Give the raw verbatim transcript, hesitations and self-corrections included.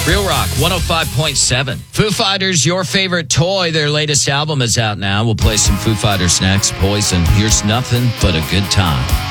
Real Rock one oh five point seven. Foo Fighters, Your Favorite Toy. Their latest album is out now. We'll play some Foo Fighters next. Poison, Here's Nothing But a Good Time.